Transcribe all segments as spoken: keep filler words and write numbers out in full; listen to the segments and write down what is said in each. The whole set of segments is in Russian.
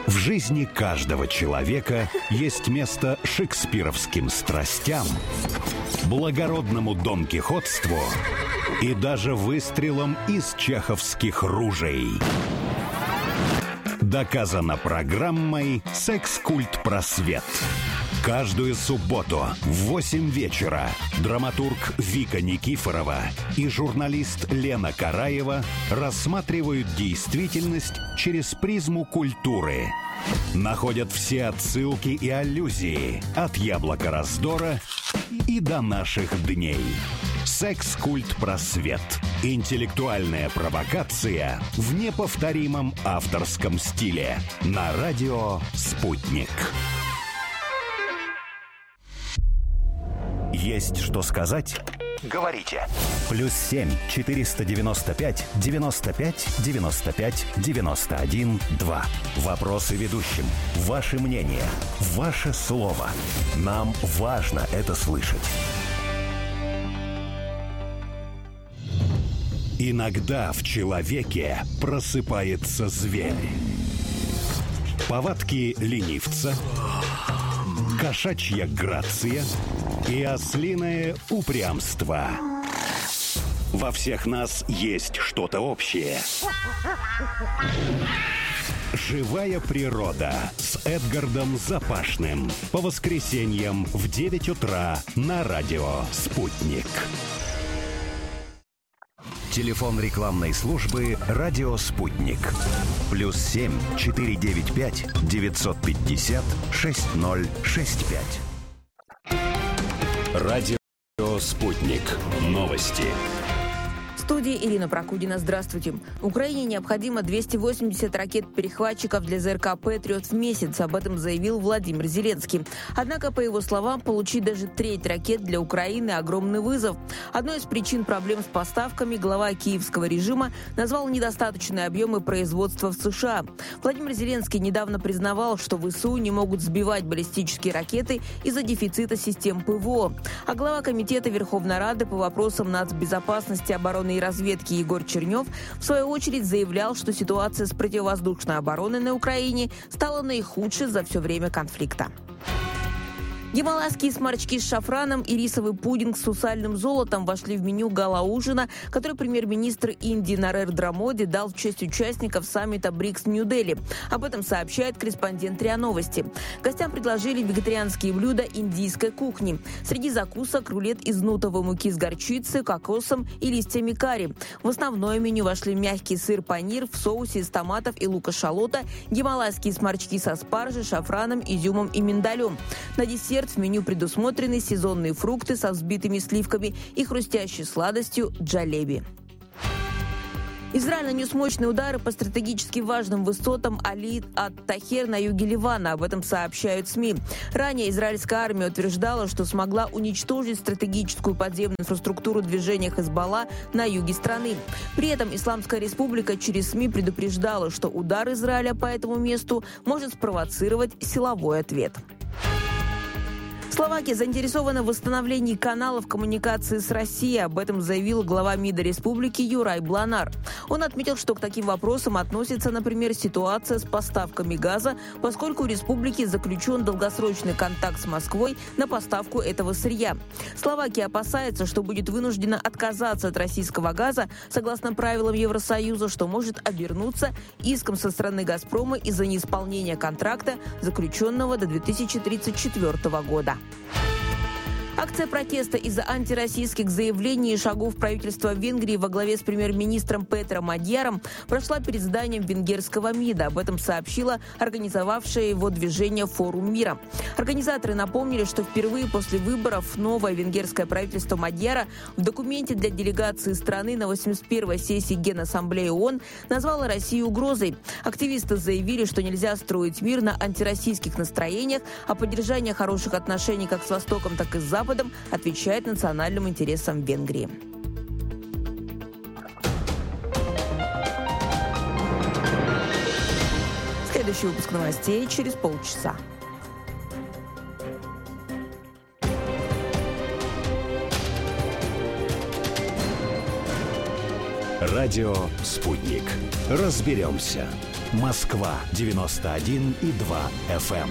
В жизни каждого человека есть место шекспировским страстям, благородному донкихотству и даже выстрелам из чеховских ружей. Доказано программой «Секс-культ просвет». Каждую субботу в восемь вечера драматург Вика Никифорова и журналист Лена Караева рассматривают действительность через призму культуры. Находят все отсылки и аллюзии от «Яблока раздора» и до наших дней. «Секс-культ просвет». Интеллектуальная провокация в неповторимом авторском стиле. На радио «Спутник». Есть что сказать? Говорите. Плюс семь четыреста девяносто пять девяносто пять девяносто пять девяносто один два. Вопросы ведущим. Ваше мнение. Ваше слово. Нам важно это слышать. Иногда в человеке просыпается зверь. Повадки ленивца, кошачья грация и ослиное упрямство. Во всех нас есть что-то общее. «Живая природа» с Эдгардом Запашным. По воскресеньям в девять утра на радио «Спутник». Телефон рекламной службы «Радио Спутник». Плюс семь четыреста девяносто пять девятьсот пятьдесят шесть ноль шесть пять. Радио «Спутник». Новости. В студии Ирина Прокудина. Здравствуйте. Украине необходимо двести восемьдесят ракет-перехватчиков для ЗРК «Патриот» в месяц. Об этом заявил Владимир Зеленский. Однако, по его словам, получить даже треть ракет для Украины – огромный вызов. Одной из причин проблем с поставками глава киевского режима назвал недостаточные объемы производства в США. Владимир Зеленский недавно признавал, что ВСУ не могут сбивать баллистические ракеты из-за дефицита систем ПВО. А глава Комитета Верховной Рады по вопросам нацбезопасности, обороны и разведки Егор Чернев в свою очередь заявлял, что ситуация с противовоздушной обороной на Украине стала наихудшей за все время конфликта. Гималайские сморчки с шафраном и рисовый пудинг с сусальным золотом вошли в меню гала-ужина, который премьер-министр Индии Нарендра Моди дал в честь участников саммита БРИКС в Нью-Дели. Об этом сообщает корреспондент РИА Новости. Гостям предложили вегетарианские блюда индийской кухни. Среди закусок рулет из нутовой муки с горчицей, кокосом и листьями карри. В основное меню вошли мягкий сыр-панир в соусе из томатов и лука-шалота, гималайские сморчки со спаржей, шафраном, изюмом и миндалем. На десерт в меню предусмотрены сезонные фрукты со взбитыми сливками и хрустящей сладостью джалеби. Израиль нанес мощные удары по стратегически важным высотам Али-ат-Тахер на юге Ливана. Об этом сообщают СМИ. Ранее израильская армия утверждала, что смогла уничтожить стратегическую подземную инфраструктуру движения Хезболла на юге страны. При этом Исламская республика через СМИ предупреждала, что удар Израиля по этому месту может спровоцировать силовой ответ. Словакия заинтересована в восстановлении каналов коммуникации с Россией. Об этом заявил глава МИДа республики Юрай Бланар. Он отметил, что к таким вопросам относится, например, ситуация с поставками газа, поскольку у республики заключен долгосрочный контракт с Москвой на поставку этого сырья. Словакия опасается, что будет вынуждена отказаться от российского газа согласно правилам Евросоюза, что может обернуться иском со стороны «Газпрома» из-за неисполнения контракта, заключенного до две тысячи тридцать четвёртого года. Акция протеста из-за антироссийских заявлений и шагов правительства Венгрии во главе с премьер-министром Петром Мадьяром прошла перед зданием венгерского МИДа. Об этом сообщила организовавшая его движение «Форум мира». Организаторы напомнили, что впервые после выборов новое венгерское правительство Мадьяра в документе для делегации страны на восемьдесят первой сессии Генассамблеи ООН назвало Россию угрозой. Активисты заявили, что нельзя строить мир на антироссийских настроениях, а поддержание хороших отношений как с Востоком, так и с Западом отвечает национальным интересам Венгрии. Следующий выпуск новостей через полчаса. Радио «Спутник». Разберемся. Москва девяносто один и два эф эм.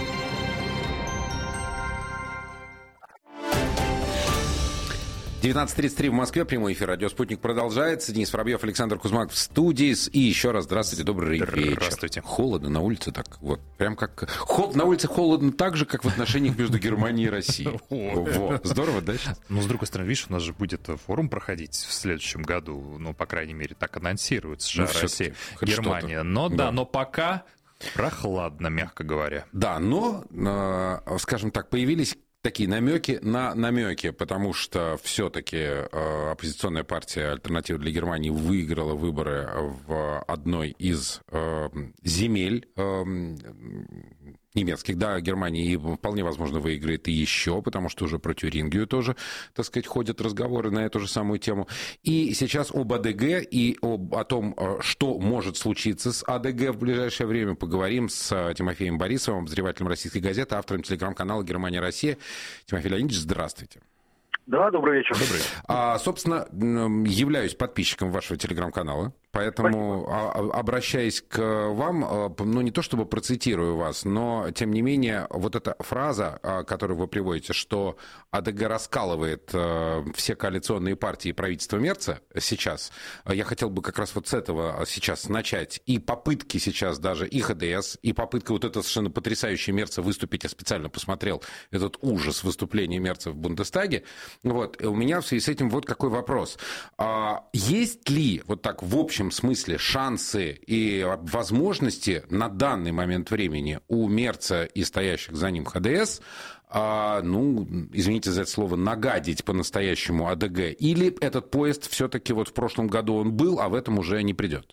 девятнадцать тридцать три в Москве. Прямой эфир «Радио Спутник» продолжается. Денис Воробьев, Александр Кузьмак в студии. И еще раз здравствуйте, добрый вечер. Здравствуйте. Холодно на улице так вот. Прям как... Ход... На улице холодно так же, как в отношениях между Германией и Россией. Во. Здорово, да? Ну, с другой стороны, видишь, у нас же будет форум проходить в следующем году. Ну, по крайней мере, так анонсируется же ну, Россия, Германия. Но да, да, но пока прохладно, мягко говоря. Да, но, скажем так, появились такие намеки на намеки, потому что все-таки э, оппозиционная партия «Альтернатива для Германии» выиграла выборы в одной из э, земель э, немецких, да, Германии, и вполне возможно выиграет и еще, потому что уже про Тюрингию тоже, так сказать, ходят разговоры на эту же самую тему. И сейчас об АДГ и об, о том, что может случиться с АДГ в ближайшее время, поговорим с Тимофеем Борисовым, обозревателем «Российской газеты», автором телеграм-канала «Германия-Россия». Тимофей Леонидович, здравствуйте. Да, добрый вечер. Добрый. А, собственно, являюсь подписчиком вашего телеграм-канала, поэтому, а, обращаясь к вам, ну, не то чтобы процитирую вас, но, тем не менее, вот эта фраза, которую вы приводите, что АДГ раскалывает все коалиционные партии и правительство Мерца сейчас, я хотел бы как раз вот с этого сейчас начать. И попытки сейчас даже и ХДС, и попытка вот эта совершенно потрясающая Мерца выступить, я специально посмотрел этот ужас выступления Мерца в Бундестаге. Вот, у меня в связи с этим вот какой вопрос. А, есть ли, вот так в общем смысле, шансы и возможности на данный момент времени у Мерца и стоящих за ним ХДС, а, ну, извините за это слово, нагадить по-настоящему АДГ? Или этот поезд все-таки вот в прошлом году он был, а в этом уже не придет?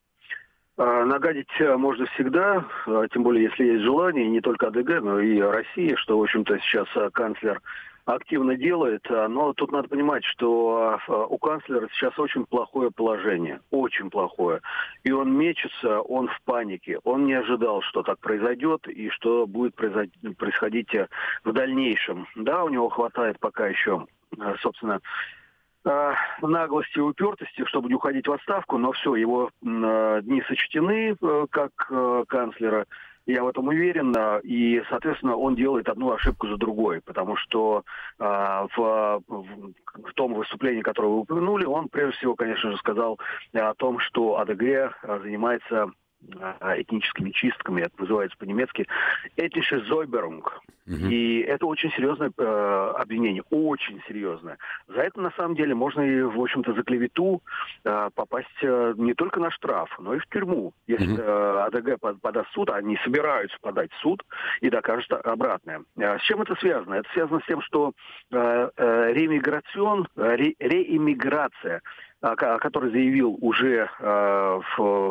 Нагадить можно всегда, тем более если есть желание, не только АДГ, но и Россия, что, в общем-то, сейчас канцлер активно делает, но тут надо понимать, что у канцлера сейчас очень плохое положение, очень плохое. И он мечется, он в панике, он не ожидал, что так произойдет и что будет происходить в дальнейшем. Да, у него хватает пока еще, собственно, наглости и упертости, чтобы не уходить в отставку, но все, его дни сочтены как канцлера. Я в этом уверен, и, соответственно, он делает одну ошибку за другой, потому что э, в, в том выступлении, которое вы упомянули, он, прежде всего, конечно же, сказал о том, что АДГ занимается этническими чистками, это называется по-немецки «этnische Säuberung». Uh-huh. И это очень серьезное э, обвинение, очень серьезное. За это, на самом деле, можно и, в общем-то, за клевету э, попасть э, не только на штраф, но и в тюрьму. Если uh-huh. э, АДГ под, подаст в суд, они собираются подать в суд и докажут обратное. Э, с чем это связано? Это связано с тем, что э, э, ремиграцион, э, ре, реиммиграция, о которой заявил уже э,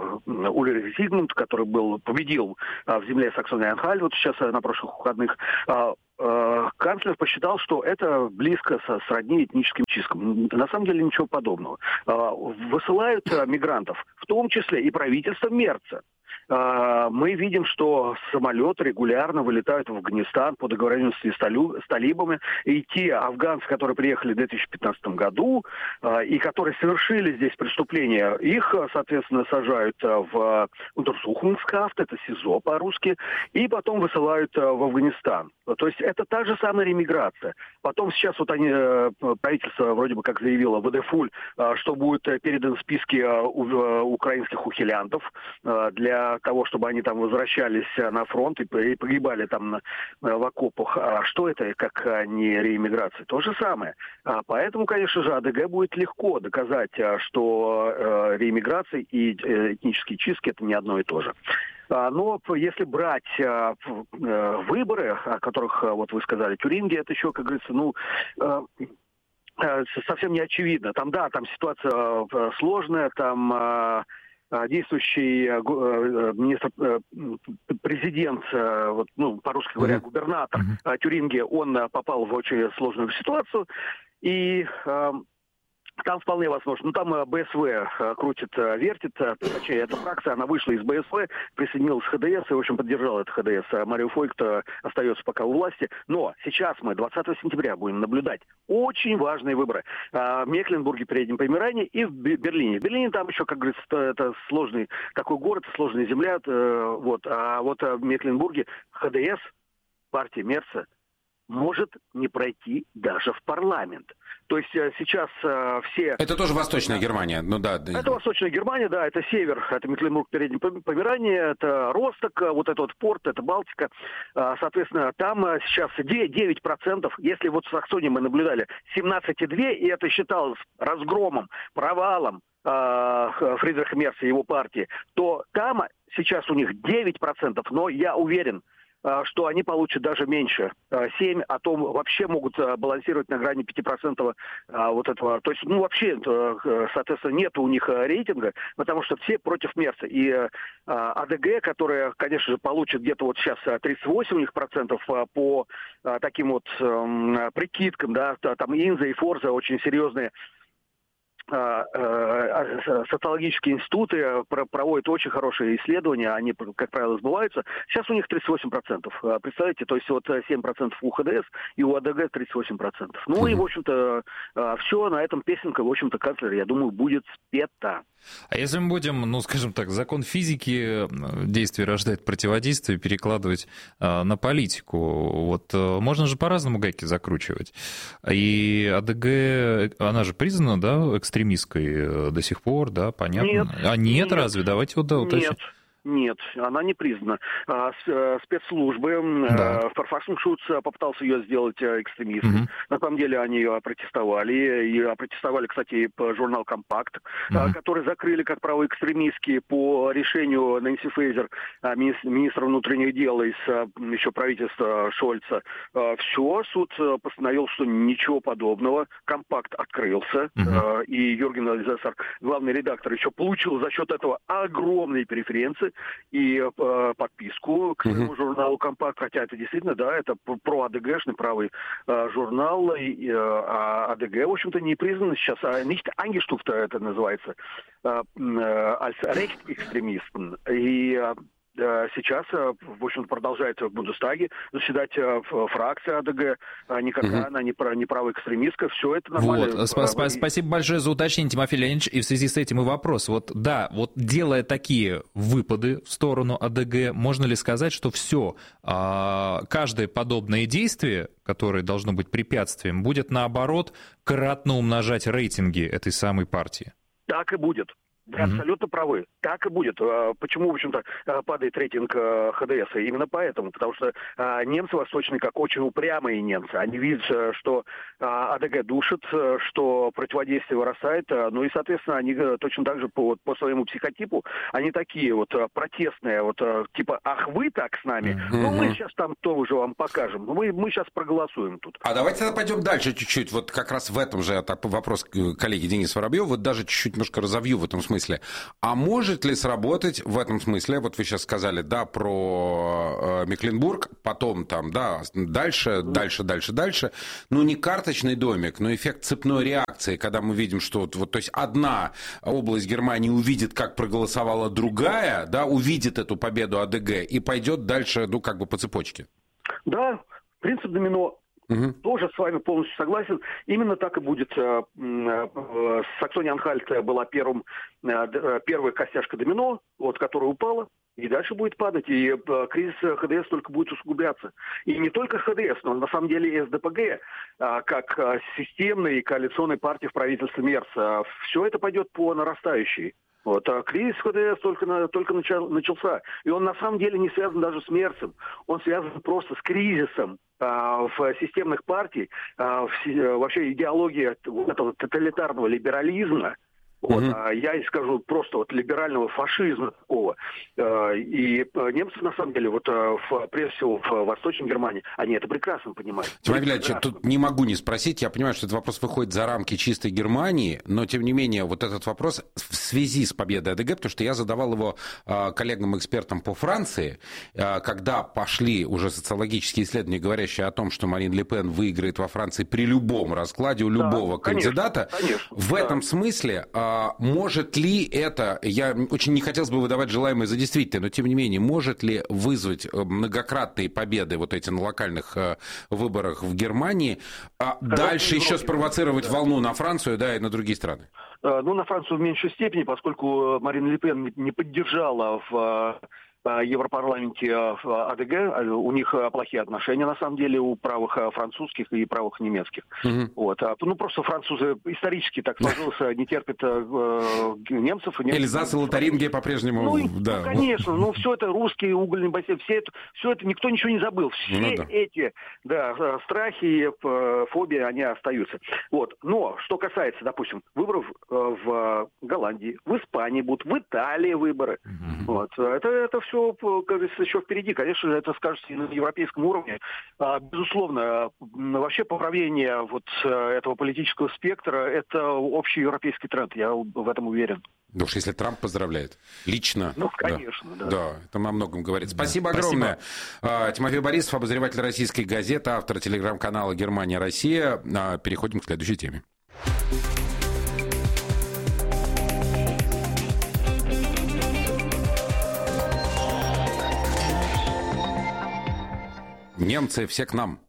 Ульрих Зигмунд, который был, победил э, в земле Саксония-Анхальт, вот сейчас э, на прошлых выходных, э, э, канцлер посчитал, что это близко со, сродни этническим чисткам. На самом деле ничего подобного. Э, высылают э, мигрантов, в том числе и правительство Мерца. Мы видим, что самолеты регулярно вылетают в Афганистан по договоренности с, талю, с талибами. И те афганцы, которые приехали в две тысячи пятнадцатом году и которые совершили здесь преступления, их, соответственно, сажают в Untersuchungshaft, это СИЗО по-русски, и потом высылают в Афганистан. То есть это та же самая ремиграция. Потом сейчас вот они, правительство вроде бы как заявило, ВДФУЛь, что будут переданы списки украинских ухилянтов для того, чтобы они там возвращались на фронт и погибали там в окопах. А что это, как не реиммиграция? То же самое. Поэтому, конечно же, АДГ будет легко доказать, что реиммиграция и этнические чистки – это не одно и то же. Но если брать выборы, о которых вот вы сказали, Тюрингия, это еще, как говорится, ну, совсем не очевидно. Там, да, там ситуация сложная, там действующий министр, президент, вот, ну, по-русски говоря, губернатор Тюрингии, он попал в очень сложную ситуацию. И Там вполне возможно. Ну, там БСВ крутит, вертит. Точнее, эта фракция, она вышла из БСВ, присоединилась к ХДС и, в общем, поддержала это ХДС. А Марио Фойгт остается пока у власти. Но сейчас мы двадцатого сентября будем наблюдать очень важные выборы. В Мекленбурге, Переднем Померании и в Берлине. В Берлине там еще, как говорится, это сложный такой город, сложная земля. Вот. А вот в Мекленбурге ХДС, партия Мерца, может не пройти даже в парламент. То есть сейчас э, все... Это тоже Восточная Германия, ну да. Это Восточная Германия, да, это север, это Мекленбург, Переднее Померание, это Росток, вот это вот порт, это Балтика. Соответственно, там сейчас девять процентов, если вот в Саксонии мы наблюдали семнадцать целых две десятых, и это считалось разгромом, провалом Фридриха Мерца и его партии, то там сейчас у них девять процентов, но я уверен, что они получат даже меньше, семь, а то вообще могут балансировать на грани пять процентов вот этого. То есть, ну, вообще, соответственно, нет у них рейтинга, потому что все против Мерца. И АДГ, которая, конечно же, получит где-то вот сейчас тридцать восемь у них процентов по таким вот прикидкам, да, там Инза и Форза очень серьезные социологические институты проводят очень хорошие исследования, они, как правило, сбываются. Сейчас у них тридцать восемь процентов. Представляете, то есть вот семь процентов у ХДС и у АДГ тридцать восемь процентов. Ну и, в общем-то, все, на этом песенка, в общем-то, канцлер, я думаю, будет спета. А если мы будем, ну, скажем так, закон физики, действие рождает противодействие, перекладывать э, на политику, вот э, можно же по-разному гайки закручивать. И АДГ, она же признана, да, экстремистской до сих пор, да, понятно? Нет. А нет, нет разве? Давайте вот да, уточним. Нет. Нет, она не признана. Спецслужбы, да. Фарфаксеншутц попытался ее сделать экстремистом. Угу. На самом деле они протестовали. И протестовали, кстати, по журнал «Компакт», угу. который закрыли как правоэкстремистский по решению Нэнси Фейзер, министра внутренних дел из еще правительства Шольца. Все, суд постановил, что ничего подобного. «Компакт» открылся. Угу. И Юрген Альзессер, главный редактор, еще получил за счет этого огромные преференции и э, подписку к своему uh-huh. журналу «Компакт», хотя это действительно, да, это про АДГшный правый э, журнал, и, э, а АДГ, в общем-то, не признан сейчас, а nicht eingestuft это называется, э, э, als Rechtsextremisten. И э, сейчас, в общем-то, продолжает в Бундестаге заседать фракция АДГ, никакая угу. она не, не правоэкстремистская, все это нормально. Вот. Сп- спасибо большое за уточнение, Тимофей Леонидович, и в связи с этим и вопрос. Вот да, вот делая такие выпады в сторону АДГ, можно ли сказать, что все, каждое подобное действие, которое должно быть препятствием, будет, наоборот, кратно умножать рейтинги этой самой партии? Так и будет. Вы mm-hmm. абсолютно правы. Так и будет. Почему, в общем-то, падает рейтинг ХДС? Именно поэтому. Потому что немцы восточные, как очень упрямые немцы, они видят, что АДГ душит, что противодействие вырастает. Ну и, соответственно, они точно так же по, по своему психотипу, они такие вот протестные, вот типа, ах, вы так с нами? Mm-hmm. Ну, мы сейчас там тоже вам покажем. Мы, мы сейчас проголосуем тут. А давайте тогда пойдем дальше чуть-чуть. Вот как раз в этом же вопрос коллеги Дениса Воробьева. Вот даже чуть-чуть немножко разовью в этом смысле. А может ли сработать в этом смысле, вот вы сейчас сказали, да, про э, Мекленбург, потом там, да, дальше, дальше, дальше, дальше, ну, не карточный домик, но эффект цепной реакции, когда мы видим, что вот, вот то есть одна область Германии увидит, как проголосовала другая, да, увидит эту победу АДГ и пойдет дальше, ну, как бы по цепочке. Да, принцип домино. Угу. Тоже с вами полностью согласен. Именно так и будет. Саксония-Анхальт была первым, первая костяшка домино, вот, которая упала, и дальше будет падать. И кризис ХДС только будет усугубляться. И не только ХДС, но на самом деле и СДПГ, как системной и коалиционной партии в правительстве Мерца. Все это пойдет по нарастающей. Вот, а кризис ХДС только, на, только начал, начался. И он на самом деле не связан даже с Мерцем. Он связан просто с кризисом а, в системных партий, а, в, вообще идеология вот этого тоталитарного либерализма, Вот, Угу. а я и скажу просто вот либерального фашизма такого. И немцы, на самом деле, вот в, прежде всего в Восточной Германии, они это прекрасно понимают. Тимофей Леонидович, тут не могу не спросить. Я понимаю, что этот вопрос выходит за рамки чистой Германии, но, тем не менее, вот этот вопрос в связи с победой АДГ, потому что я задавал его коллегам-экспертам по Франции, когда пошли уже социологические исследования, говорящие о том, что Марин Ле Пен выиграет во Франции при любом раскладе у любого да, кандидата. Конечно, конечно, в да. этом смысле, может ли это, я очень не хотел бы выдавать желаемое за действительное, но, тем не менее, может ли вызвать многократные победы вот эти на локальных выборах в Германии, а дальше еще Европе, спровоцировать да. волну на Францию, да, и на другие страны? Ну, на Францию в меньшей степени, поскольку Марин Ле Пен не поддержала в Европарламенте АДГ, у них плохие отношения, на самом деле, у правых французских и правых немецких. Угу. Вот. Ну, просто французы исторически так сложилось, не терпят э, немцев. немцев. Эльзас и Лотарингия по-прежнему... Ну, да. ну, конечно, ну, все это русские угольные бассейны, все это, все это, никто ничего не забыл. Все ну, да. эти да, страхи и фобии, они остаются. Вот. Но, что касается, допустим, выборов в Голландии, в Испании будут, в Италии выборы. Угу. Вот. Это, это все как говорится, еще впереди. Конечно, это скажется и на европейском уровне. Безусловно, вообще поправление вот этого политического спектра – это общий европейский тренд. Я в этом уверен. Да уж, если Трамп поздравляет. Лично. Ну, конечно, да. Да, да это о многом говорит. Спасибо да. огромное. Спасибо. Тимофей Борисов, обозреватель «Российской газеты», автор телеграм-канала «Германия-Россия». Переходим к следующей теме. Немцы все к нам.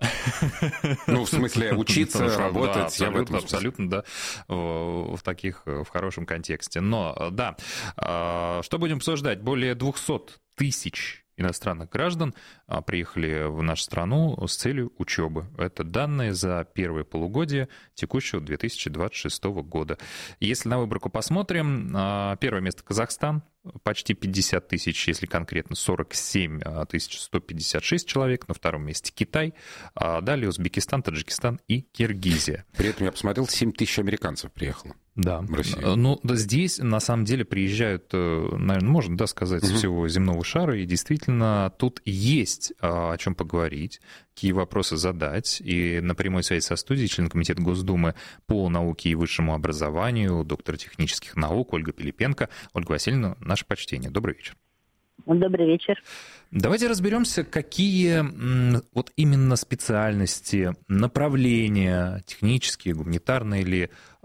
Ну, в смысле, учиться, работать. Да, абсолютно, абсолютно, да, в, в таких, в хорошем контексте. Но, да, что будем обсуждать? Более двухсот тысяч иностранных граждан приехали в нашу страну с целью учебы. Это данные за первое полугодие текущего две тысячи двадцать шестого года. Если на выборку посмотрим, первое место Казахстан, почти пятьдесят тысяч, если конкретно, сорок семь тысяч сто пятьдесят шесть человек. На втором месте Китай, далее Узбекистан, Таджикистан и Киргизия. При этом я посмотрел, семь тысяч американцев приехало. Да. В Россию. Ну, да, здесь на самом деле приезжают, наверное, можно да, сказать, угу. всего земного шара, и действительно тут есть о чем поговорить, какие вопросы задать. И на прямой связи со студией член комитета Госдумы по науке и высшему образованию, доктор технических наук Ольга Пилипенко. Ольга Васильевна, наше почтение. Добрый вечер. Добрый вечер. Давайте разберемся, какие вот именно специальности, направления, технические, гуманитарные или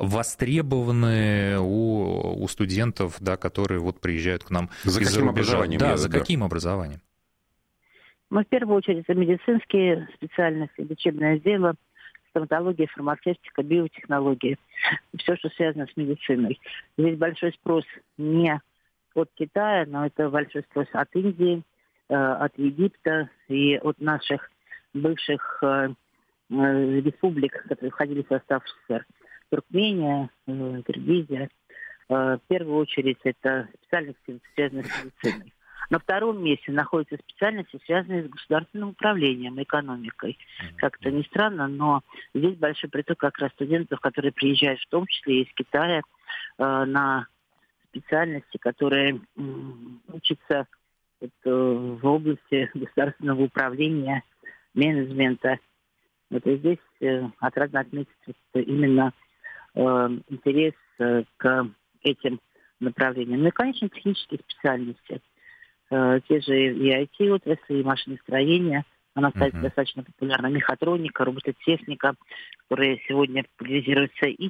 востребованы у, у студентов, да, которые вот приезжают к нам за из-за каким рубежа. образованием? Да, я, за да. каким образованием? Ну, в первую очередь, это медицинские специальности, лечебное дело, стоматология, фармацевтика, биотехнология. Все, что связано с медициной. Здесь большой спрос не от Китая, но это большой спрос от Индии, от Египта и от наших бывших республик, которые входили в состав СССР. Туркмения, Киргизия. В первую очередь это специальности, связанные с медициной. На втором месте находятся специальности, связанные с государственным управлением, экономикой. Как-то не странно, но здесь большой приток как раз студентов, которые приезжают в том числе из Китая на специальности, которые учатся в области государственного управления, менеджмента. Вот и здесь отрадно отметить что именно э, интерес э, к этим направлениям. Ну и, конечно, технические специальности. Э, те же и ай ти-отрасли, и машиностроение. Она, кстати, uh-huh. достаточно популярна. Мехатроника, робототехника, которые сегодня популяризируются и